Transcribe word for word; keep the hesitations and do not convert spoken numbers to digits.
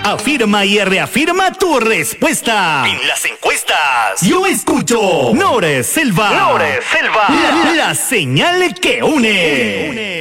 Afirma y reafirma tu respuesta en las encuestas. Yo escucho Nore Selva. Nore Selva. La, la señal que une. une.